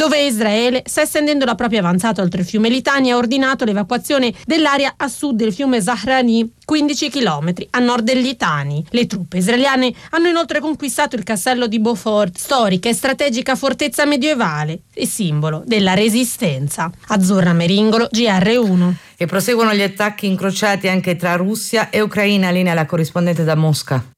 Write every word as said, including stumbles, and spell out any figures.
dove Israele sta estendendo la propria avanzata oltre il fiume Litani e ha ordinato l'evacuazione dell'area a sud del fiume Zahrani, quindici chilometri a nord del Litani. Le truppe israeliane hanno inoltre conquistato il castello di Beaufort, storica e strategica fortezza medievale e simbolo della resistenza. Azzurra Meringolo, G R uno. E proseguono gli attacchi incrociati anche tra Russia e Ucraina. Linea la corrispondente da Mosca.